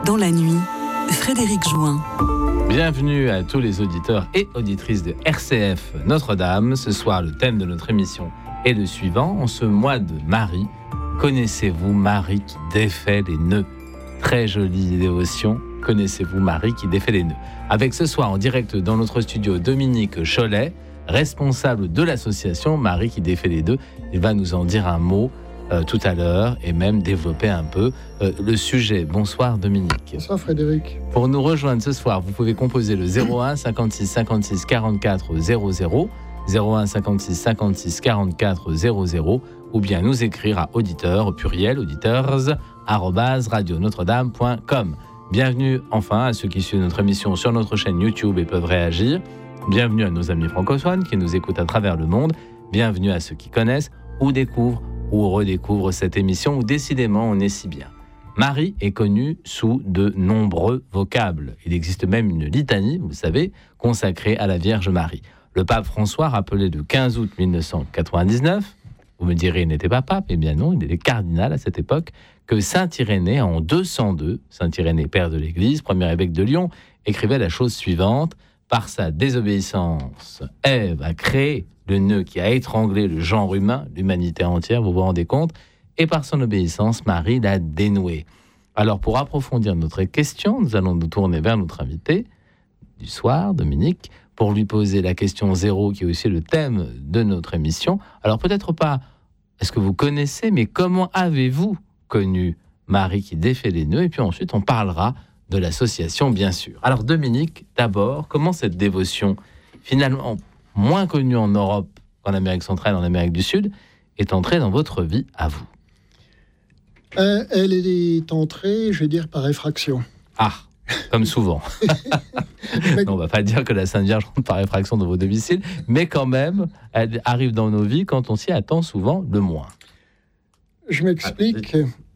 Dans la nuit, Frédéric Join. Bienvenue à tous les auditeurs et auditrices de RCF Notre-Dame. Ce soir, le thème de notre émission est le suivant. En ce mois de Marie, connaissez-vous Marie qui défait les nœuds? Très jolie dévotion. Connaissez-vous Marie qui défait les nœuds? Avec ce soir en direct dans notre studio Dominique Cholet, responsable de l'association Marie qui défait les nœuds. Il va nous en dire un mot tout à l'heure et même développer un peu le sujet. Bonsoir Dominique. Bonsoir Frédéric. Pour nous rejoindre ce soir, vous pouvez composer le 01 56 56 44 00, 01 56 56 44 00, ou bien nous écrire à auditeurs, au pluriel, auditeurs, @radionotre-dame.com. Bienvenue enfin à ceux qui suivent notre émission sur notre chaîne YouTube et peuvent réagir. Bienvenue à nos amis francophones qui nous écoutent à travers le monde. Bienvenue à ceux qui connaissent ou découvrent ou redécouvrent cette émission où décidément on est si bien. Marie est connue sous de nombreux vocables. Il existe même une litanie, vous le savez, consacrée à la Vierge Marie. Le pape François rappelait le 15 août 1999, vous me direz, il n'était pas pape, eh bien non, il était cardinal à cette époque, que saint Irénée, en 202, saint Irénée, père de l'Église, premier évêque de Lyon, écrivait la chose suivante: par sa désobéissance, Ève a créé le nœud qui a étranglé le genre humain, l'humanité entière, vous vous rendez compte, et par son obéissance, Marie l'a dénoué. Alors, pour approfondir notre question, nous allons nous tourner vers notre invité du soir, Dominique, pour lui poser la question 0, qui est aussi le thème de notre émission. Alors, peut-être pas, est-ce que vous connaissez, mais comment avez-vous connu Marie qui défait les nœuds? Et puis ensuite, on parlera de l'association, bien sûr. Alors, Dominique, d'abord, comment cette dévotion, finalement moins connue en Europe qu'en Amérique centrale, en Amérique du Sud, est entrée dans votre vie à vous? Elle est entrée, je vais dire, par effraction. Ah, comme souvent. Non, on ne va pas dire que la Sainte Vierge rentre par effraction dans vos domiciles, mais quand même, elle arrive dans nos vies quand on s'y attend souvent le moins. Je m'explique.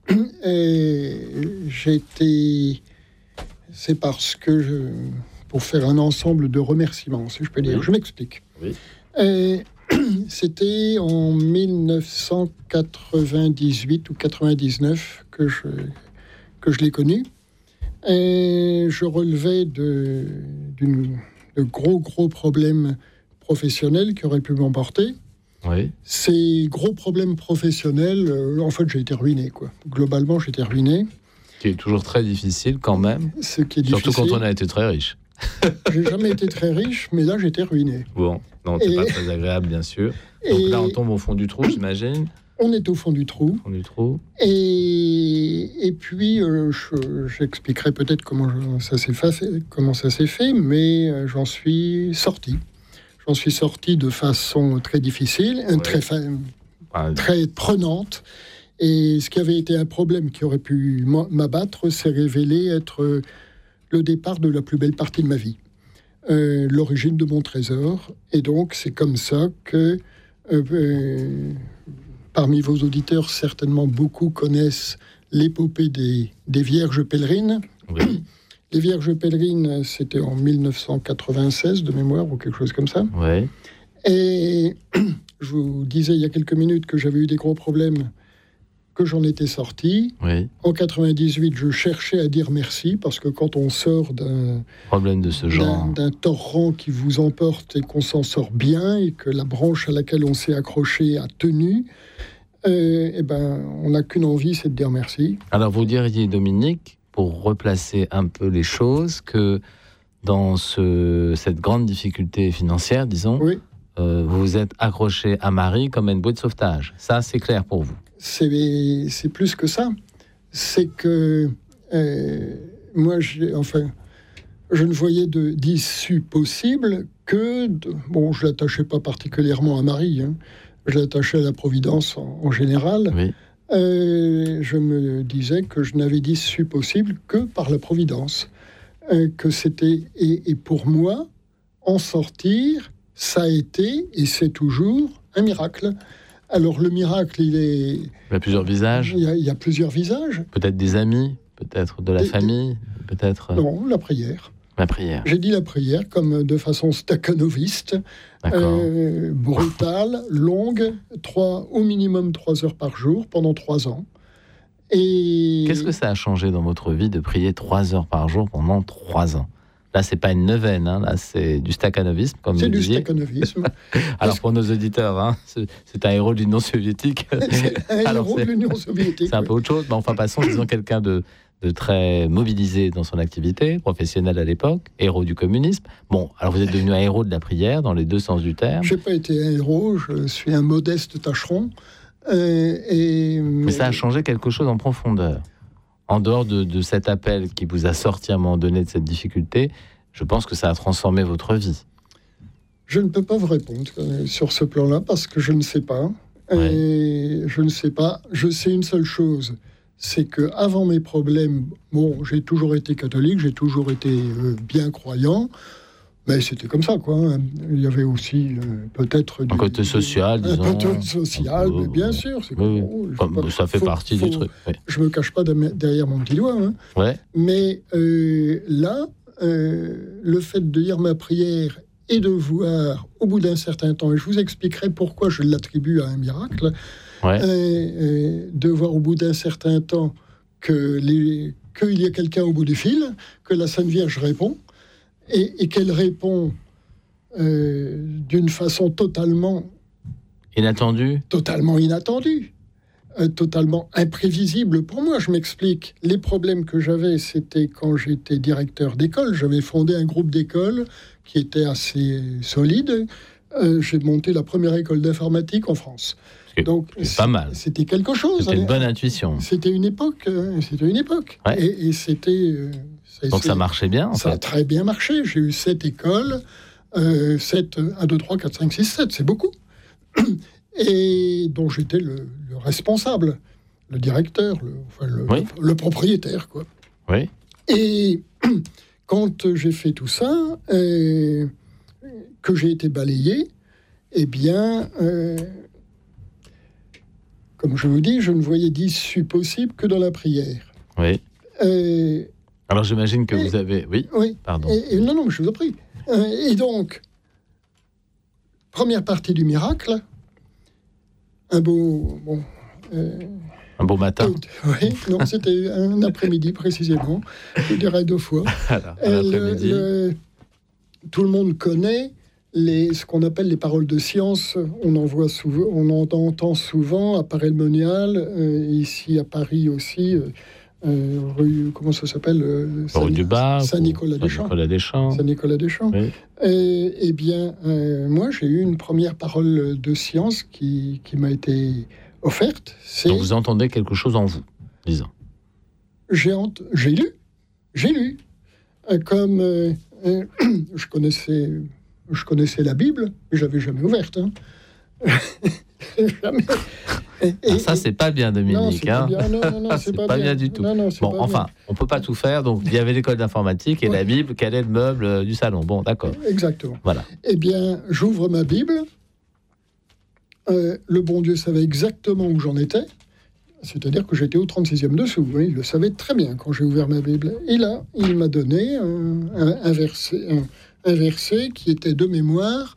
C'est parce que pour faire un ensemble de remerciements, si je peux dire. Oui. Je m'explique. Oui. C'était en 1998 ou 99 que je l'ai connu. Et je relevais de gros problèmes professionnels qui auraient pu m'emporter. Oui. Ces gros problèmes professionnels, en fait, j'ai été ruiné, quoi. Globalement, j'ai été ruiné. Ce qui est toujours très difficile quand même. Ce qui est surtout difficile. Quand on a été très riche. J'ai jamais été très riche, mais là, j'étais ruiné. Bon, non, c'est pas très agréable, bien sûr. Donc là, on tombe au fond du trou, j'imagine. On est au fond du trou. Et puis, j'expliquerai peut-être comment ça s'est fait, mais j'en suis sorti. J'en suis sorti de façon très difficile, très prenante. Et ce qui avait été un problème qui aurait pu m'abattre s'est révélé être le départ de la plus belle partie de ma vie. L'origine de mon trésor. Et donc, c'est comme ça que, parmi vos auditeurs, certainement beaucoup connaissent l'épopée des Vierges pèlerines. Oui. Les Vierges pèlerines, c'était en 1996, de mémoire, ou quelque chose comme ça. Oui. Et je vous disais il y a quelques minutes que j'avais eu des gros problèmes, que j'en étais sorti. Oui. En 98, je cherchais à dire merci, parce que quand on sort d'un problème de ce genre, d'un torrent qui vous emporte et qu'on s'en sort bien, et que la branche à laquelle on s'est accroché a tenu, on n'a qu'une envie, c'est de dire merci. Alors vous diriez, Dominique, pour replacer un peu les choses, que dans cette grande difficulté financière, disons, oui. Vous vous êtes accroché à Marie comme à une bouée de sauvetage. Ça, c'est clair pour vous? C'est plus que ça. C'est que moi, je ne voyais d'issue possible que... je ne l'attachais pas particulièrement à Marie, hein. Je l'attachais à la Providence en général. Oui. Je me disais que je n'avais d'issue possible que par la Providence. Que c'était... Et pour moi, en sortir, ça a été, et c'est toujours, un miracle. Alors, le miracle, il y a plusieurs visages. Il y a plusieurs visages. Peut-être des amis, peut-être de la famille, peut-être... Non, la prière. La prière. J'ai dit la prière comme de façon stakhanoviste, brutale, longue, au minimum 3 heures par jour pendant 3 ans. Et Qu'est-ce que ça a changé dans votre vie de prier 3 heures par jour pendant 3 ans ? Là, c'est pas une neuvaine, hein, là, c'est du stakhanovisme, comme c'est vous du disiez. stakhanovisme. Alors, pour nos auditeurs, hein, c'est un héros de l'Union soviétique. C'est un Alors, héros de l'Union soviétique. C'est un peu autre chose, mais enfin, passons, disons quelqu'un de très mobilisé dans son activité, professionnel à l'époque, héros du communisme. Bon, alors vous êtes devenu un héros de la prière, dans les deux sens du terme. Je n'ai pas été un héros, je suis un modeste tâcheron. Mais ça a changé quelque chose en profondeur. En dehors de cet appel qui vous a sorti à un moment donné de cette difficulté, je pense que ça a transformé votre vie. Je ne peux pas vous répondre sur ce plan-là parce que je ne sais pas. Ouais. Et je ne sais pas. Je sais une seule chose, c'est que avant mes problèmes, bon, j'ai toujours été catholique, j'ai toujours été bien croyant, mais c'était comme ça, quoi. Il y avait aussi peut-être Un côté social, disons. Un côté social, mais bien sûr. C'est ça fait partie du truc. Oui. Je me cache pas derrière mon petit doigt. Hein. Ouais. Mais là, le fait de dire ma prière et de voir au bout d'un certain temps, et je vous expliquerai pourquoi je l'attribue à un miracle, de voir au bout d'un certain temps qu'il y a quelqu'un au bout du fil, que la Sainte Vierge répond, et qu'elle répond d'une façon totalement inattendue, totalement imprévisible pour moi. Je m'explique. Les problèmes que j'avais, c'était quand j'étais directeur d'école. J'avais fondé un groupe d'école qui était assez solide. J'ai monté la première école d'informatique en France. Donc, c'est pas mal. C'était quelque chose. C'était une bonne intuition. C'était une époque. Ouais. Et c'était... Donc ça marchait bien, ça a très bien marché. J'ai eu 7 écoles. 7, 1, 2, 3, 4, 5, 6, 7. C'est beaucoup. Et dont j'étais le responsable, le directeur, le propriétaire, quoi. Oui. Et quand j'ai fait tout ça, que j'ai été balayé, eh bien, comme je vous dis, je ne voyais d'issue possible que dans la prière. Oui. Alors j'imagine que vous avez... Oui, pardon. Non, je vous en prie. Et donc, première partie du miracle, un beau matin. Oui, non, c'était un après-midi précisément. Je dirais 2 fois. Alors, l'après-midi. Tout le monde connaît ce qu'on appelle les paroles de science. On en entend souvent à Paray-le-Monial, ici à Paris aussi. Rue, comment ça s'appelle Rue du Bar, Saint-Nicolas-des-Champs. Saint-Nicolas-des-Champs. Oui. Eh bien, moi, j'ai eu une première parole de science qui m'a été offerte. Donc vous entendez quelque chose en vous, disons. J'ai lu. Comme je connaissais la Bible, mais je l'avais jamais ouverte. Hein. Jamais. Ça, c'est pas bien, Dominique. Non, c'est pas bien. Non, c'est pas bien du tout. Non, bon, enfin, on peut pas tout faire. Donc, il y avait l'école d'informatique et la Bible, quel est le meuble du salon. Bon, d'accord. Exactement. Voilà. Eh bien, j'ouvre ma Bible. Le bon Dieu savait exactement où j'en étais. C'est-à-dire que j'étais au 36e dessous. Oui, il le savait très bien quand j'ai ouvert ma Bible. Et là, il m'a donné un verset qui était de mémoire.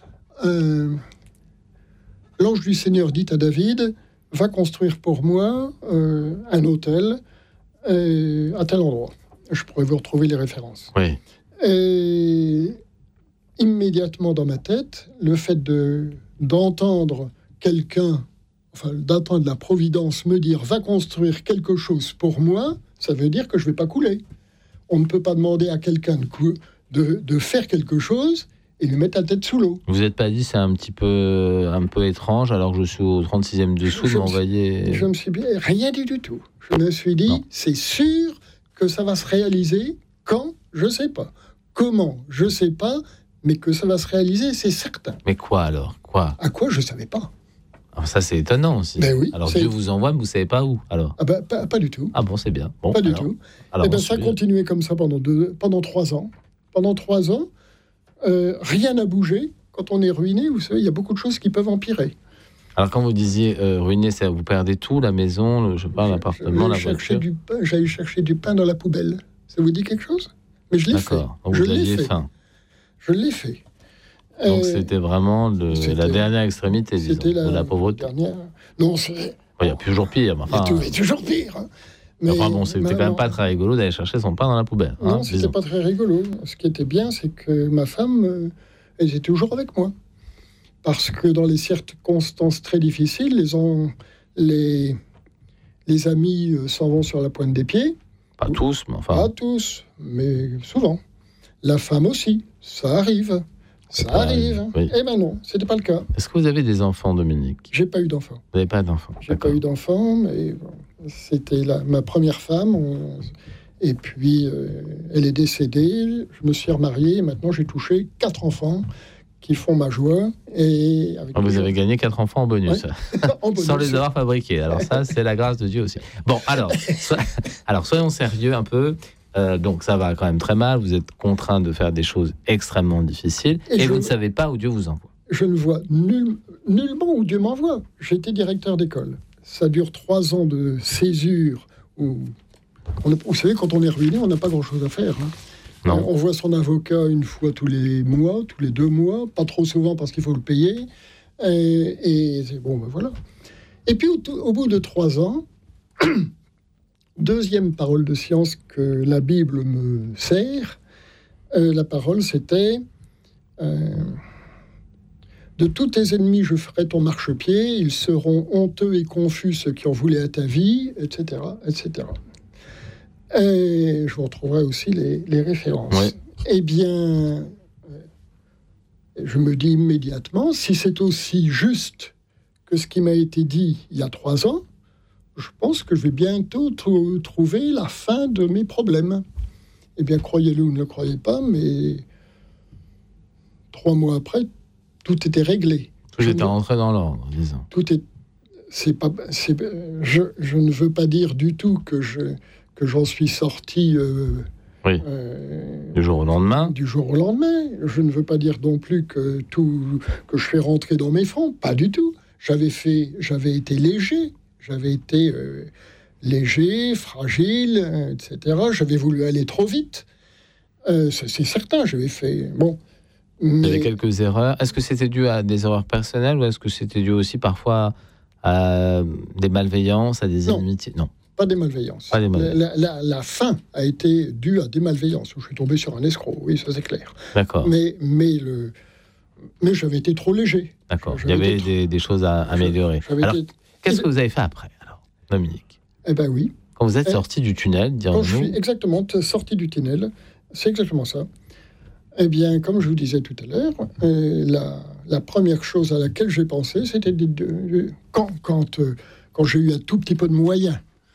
L'ange du Seigneur dit à David, va construire pour moi un autel à tel endroit. Je pourrais vous retrouver les références. Oui. Et immédiatement dans ma tête, le fait d'entendre quelqu'un, d'entendre la Providence me dire, va construire quelque chose pour moi, ça veut dire que je ne vais pas couler. On ne peut pas demander à quelqu'un de faire quelque chose et lui mettre la tête sous l'eau. Vous n'êtes pas dit c'est un peu étrange alors que je suis au 36e dessous, vous m'envoyez... Je me suis dit rien du tout. Je me suis dit, c'est sûr que ça va se réaliser quand, je ne sais pas. Comment, je ne sais pas, mais que ça va se réaliser, c'est certain. Mais quoi alors ? Quoi ? À quoi, je ne savais pas. Alors ça, c'est étonnant aussi. Ben oui, alors Dieu vous envoie, mais vous ne savez pas où alors ? Ah ben, pas du tout. Ah bon, c'est bien. Bon, pas du tout. Alors, et ben, ça a continué comme ça pendant 3 ans. Pendant 3 ans, rien n'a bougé. Quand on est ruiné, vous savez, il y a beaucoup de choses qui peuvent empirer. Alors quand vous disiez ruiné, c'est vous perdez tout, la maison, l'appartement, la voiture. J'allais chercher du pain dans la poubelle. Ça vous dit quelque chose ? Mais je l'ai fait. D'accord. Donc vous aviez faim. Je l'ai fait. Donc c'était vraiment la dernière extrémité, disons, de la pauvreté. Non, Il y a toujours pire. Il y a toujours pire. Hein. Mais bon, c'était quand même pas très rigolo d'aller chercher son pain dans la poubelle. Non, c'était pas très rigolo. Ce qui était bien, c'est que ma femme, elle était toujours avec moi. Parce que dans les circonstances très difficiles, les amis s'en vont sur la pointe des pieds. Pas tous, mais enfin... Pas tous, mais souvent. La femme aussi, ça arrive. Ça arrive. Oui. Eh ben non, c'était pas le cas. Est-ce que vous avez des enfants, Dominique ? J'ai pas eu d'enfants. Vous n'avez pas d'enfants ? J'ai pas eu d'enfants, mais bon, c'était ma première femme. Et puis, elle est décédée. Je me suis remarié. Et maintenant, j'ai touché 4 enfants qui font ma joie. Et vous avez gagné 4 enfants en bonus. Ouais. En bonus. Sans les avoir fabriqués. Alors ça, c'est la grâce de Dieu aussi. Bon, alors soyons sérieux un peu. Donc ça va quand même très mal, vous êtes contraint de faire des choses extrêmement difficiles et vous ne savez pas où Dieu vous envoie. Je ne vois nullement où Dieu m'envoie. J'étais directeur d'école. Ça dure 3 ans de césure. Vous savez, quand on est ruiné, on n'a pas grand-chose à faire. Hein. Non. On voit son avocat une fois tous les mois, tous les 2 mois, pas trop souvent parce qu'il faut le payer. Et c'est bon, ben voilà. Et puis au bout de 3 ans... Deuxième parole de science que la Bible me sert, la parole c'était de tous tes ennemis je ferai ton marchepied, ils seront honteux et confus ceux qui en voulaient à ta vie, etc., etc. Et je vous retrouverai aussi les références. Ouais. Eh bien, je me dis immédiatement, si c'est aussi juste que ce qui m'a été dit il y a 3 ans, je pense que je vais bientôt trouver la fin de mes problèmes. Eh bien, croyez-le ou ne le croyez pas, mais 3 mois après, tout était réglé. Tout était rentré dans l'ordre, disons. Je ne veux pas dire du tout que j'en suis sorti... du jour au lendemain. Du jour au lendemain. Je ne veux pas dire non plus que je fais rentrer dans mes fonds. Pas du tout. J'avais été léger. J'avais été léger, fragile, etc. J'avais voulu aller trop vite. C'est certain, j'avais fait... Bon, il y avait quelques erreurs. Est-ce que c'était dû à des erreurs personnelles ou est-ce que c'était dû aussi parfois à des malveillances, à des inimitiés ? Non, pas des malveillances. Pas des malveillances. La fin a été due à des malveillances. Je suis tombé sur un escroc, oui, ça c'est clair. D'accord. Mais j'avais été trop léger. D'accord, il y avait des choses à améliorer. Alors, qu'est-ce que vous avez fait après, alors, Dominique ? Eh bien oui. Quand vous êtes sorti du tunnel, quand je suis exactement sorti du tunnel, c'est exactement ça. Eh bien, comme je vous disais tout à l'heure, la première chose à laquelle j'ai pensé, c'était quand j'ai eu un tout petit peu de moyens,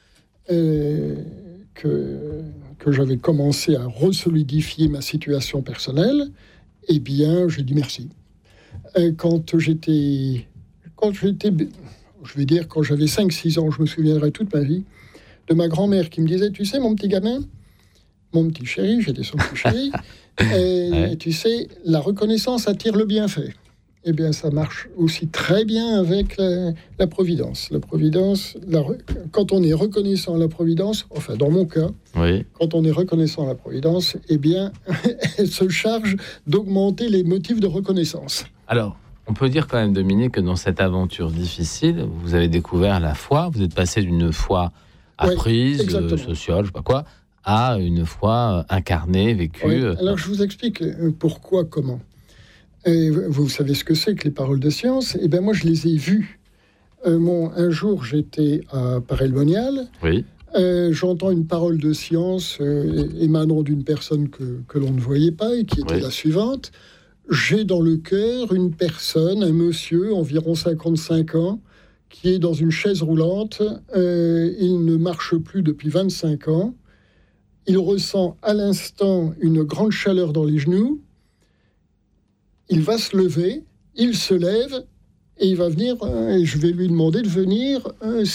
que j'avais commencé à resolidifier ma situation personnelle, eh bien, j'ai dit merci. Quand j'étais, je vais dire, quand j'avais 5-6 ans, je me souviendrai toute ma vie, de ma grand-mère qui me disait, tu sais, mon petit gamin, mon petit chéri, j'étais son petit chéri, et tu sais, la reconnaissance attire le bienfait. Eh bien, ça marche aussi très bien avec la Providence. La Providence, quand on est reconnaissant à la Providence, enfin, dans mon cas, quand on est reconnaissant à la Providence, eh bien, elle se charge d'augmenter les motifs de reconnaissance. Alors, on peut dire quand même, Dominique, que dans cette aventure difficile, vous avez découvert la foi, vous êtes passé d'une foi apprise, sociale, je ne sais pas quoi, à une foi incarnée, vécue. Oui. Alors, je vous explique pourquoi, comment. Et vous savez ce que c'est que les paroles de science ? Eh bien, moi, je les ai vues. Un jour, j'étais à Paray-le-Monial. Oui. J'entends une parole de science émanant d'une personne que l'on ne voyait pas et qui était la suivante. J'ai dans le cœur une personne, un monsieur, environ 55 ans, qui est dans une chaise roulante. Il ne marche plus depuis 25 ans. Il ressent à l'instant une grande chaleur dans les genoux. Il va se lever, il se lève et il va venir, et je vais lui demander de venir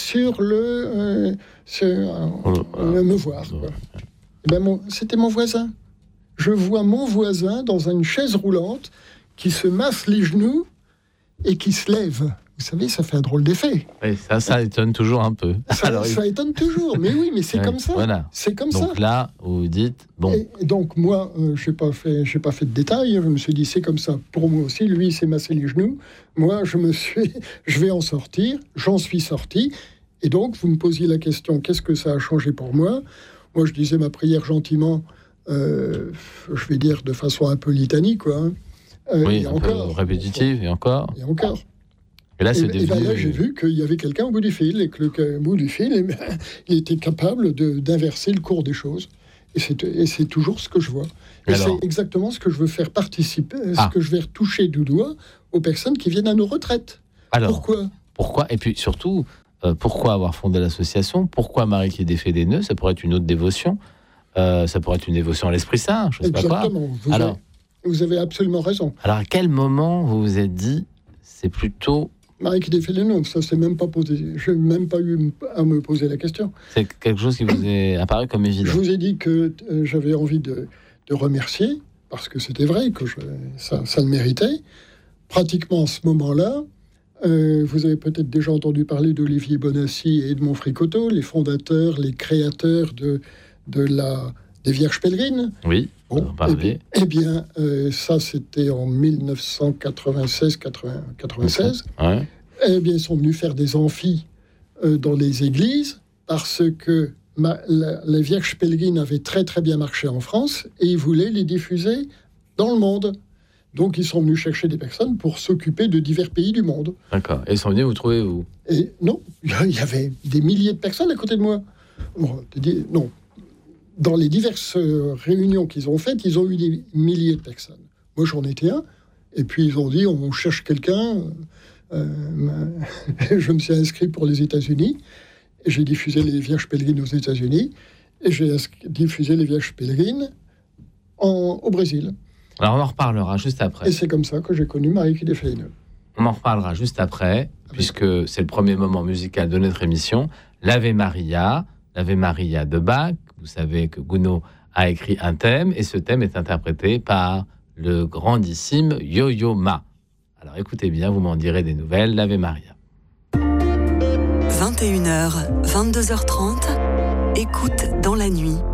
me voir. C'était mon voisin. Je vois mon voisin dans une chaise roulante qui se masse les genoux et qui se lève. Vous savez, ça fait un drôle d'effet. Oui, ça étonne toujours un peu. Ça étonne toujours, mais oui, mais c'est comme ça. Voilà. C'est comme ça. Donc là, vous dites, bon... Et donc moi, je n'ai pas fait de détails, je me suis dit, c'est comme ça pour moi aussi, lui, il s'est massé les genoux, moi, je vais en sortir, j'en suis sorti, Et donc, vous me posiez la question, qu'est-ce que ça a changé pour moi ? Moi, je disais ma prière gentiment, je vais dire de façon un peu litanique, quoi. Hein. Oui, un peu répétitive, et encore. Et encore. Et là, c'est devenu... là, j'ai vu qu'il y avait quelqu'un au bout du fil, et que au bout du fil, il était capable d'inverser le cours des choses. Et c'est toujours ce que je vois. Et c'est exactement ce que je veux faire participer, ce que je vais retoucher du doigt aux personnes qui viennent à nos retraites. Alors, pourquoi ? Et puis surtout, pourquoi avoir fondé l'association ? Pourquoi Marie qui défait des nœuds ? Ça pourrait être une autre dévotion. Ça pourrait être une dévotion à l'Esprit Saint, je ne sais pas quoi. Exactement. Vous avez absolument raison. Alors, à quel moment vous vous êtes dit, c'est plutôt... Marie qui défait les nœuds, ça s'est même pas posé. Je n'ai même pas eu à me poser la question. C'est quelque chose qui vous est apparu comme évident. Je vous ai dit que j'avais envie de remercier, parce que c'était vrai, que ça le méritait. Pratiquement à ce moment-là, vous avez peut-être déjà entendu parler d'Olivier Bonassi et Edmond Fricoteau, les fondateurs, les créateurs des Vierges Pèlerines. Oui, on en parlait. Eh bien, ça, c'était en 1996. Ouais. Eh bien, ils sont venus faire des amphis dans les églises, parce que les Vierges Pèlerines avaient très très bien marché en France, et ils voulaient les diffuser dans le monde. Donc, ils sont venus chercher des personnes pour s'occuper de divers pays du monde. D'accord. Et ils sont venus vous trouver, vous ? Et non, il y avait des milliers de personnes à côté de moi. Bon, non. Dans les diverses réunions qu'ils ont faites, ils ont eu des milliers de personnes. Moi, j'en étais un. Et puis, ils ont dit, on cherche quelqu'un. Je me suis inscrit pour les États-Unis. Et j'ai diffusé les Vierges Pèlerines aux États-Unis. Et j'ai diffusé les Vierges Pèlerines au Brésil. Alors, on en reparlera juste après. Et c'est comme ça que j'ai connu Marie qui défait les nœuds. On en reparlera juste après, puisque c'est le premier moment musical de notre émission. L'Ave Maria de Bach. Vous savez que Gounod a écrit un thème, et ce thème est interprété par le grandissime Yo-Yo Ma. Alors écoutez bien, vous m'en direz des nouvelles. L'Ave Maria. 21h, 22h30, écoute dans la nuit.